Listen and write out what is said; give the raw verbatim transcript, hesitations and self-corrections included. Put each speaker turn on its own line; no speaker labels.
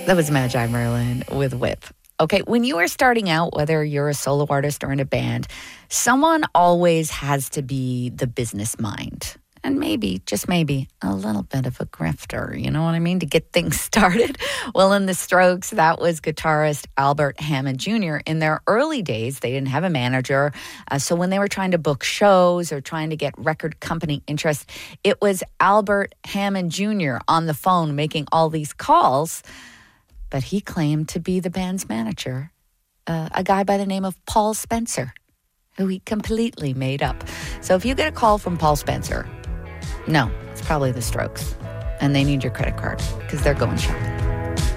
That was Magi Merlin with Whip. Okay, when you are starting out, whether you're a solo artist or in a band, someone always has to be the business mind. And maybe, just maybe, a little bit of a grifter, you know what I mean, to get things started. Well, in the Strokes, that was guitarist Albert Hammond Junior In their early days, they didn't have a manager. Uh, so when they were trying to book shows or trying to get record company interest, it was Albert Hammond Junior on the phone making all these calls. But he claimed to be the band's manager, uh, a guy by the name of Paul Spencer, who he completely made up. So if you get a call from Paul Spencer, no, it's probably the Strokes. And they need your credit card because they're going shopping.